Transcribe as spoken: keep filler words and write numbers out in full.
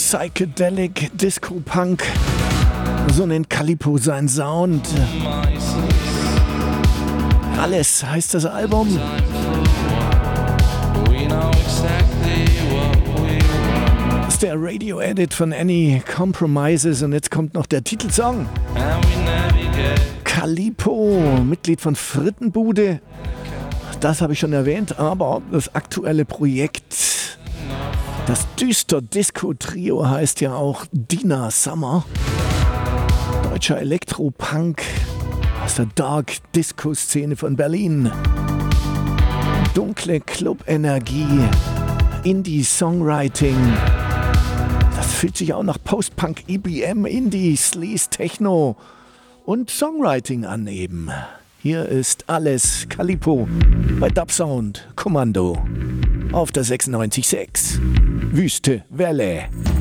Psychedelic Disco Punk. So nennt Callipo seinen Sound. Alles heißt das Album. Das ist der Radio-Edit von Any Compromises und jetzt kommt noch der Titelsong. Callipo, Mitglied von Frittenbude. Das habe ich schon erwähnt, aber das aktuelle Projekt, das düster Disco-Trio heißt ja auch Dina Summer. Deutscher Elektropunk aus der Dark-Disco-Szene von Berlin. Dunkle Club-Energie, Indie-Songwriting. Das fühlt sich auch nach Post-Punk, E B M, Indie, Sleaze, Techno und Songwriting an eben. Hier ist alles Callipo bei Dubsound Kommando auf der sechsundneunzig Komma sechs. Wüste Welle.